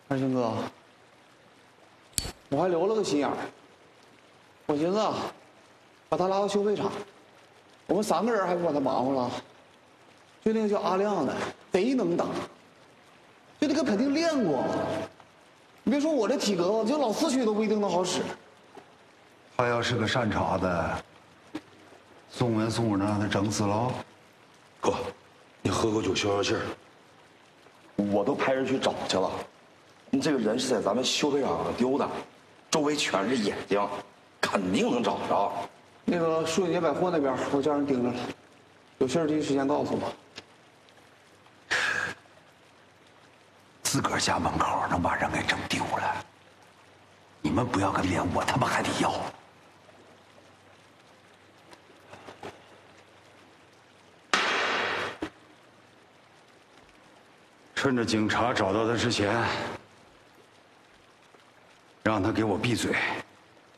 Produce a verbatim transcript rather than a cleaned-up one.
二星哥，我还留了个心眼儿，我寻思啊，把他拉到修配厂，我们三个人还不把他忙活了。就那个叫阿亮的，贼能打，就那个肯定练过。你别说我这体格子，就老四驱都不一定能好使。 他要是个善茬子，宋文、宋武能让他整死了。 哥，你喝口酒消消气儿。我都派人去找去了，你这个人是在咱们修配厂上丢的，周围全是眼睛，肯定能找着。 那个顺捷百货那边，我叫人盯着了，有事儿第一时间告诉我。 自个儿家门口能把人给整丢了，你们不要个脸，我他妈还得要。趁着警察找到他之前，让他给我闭嘴。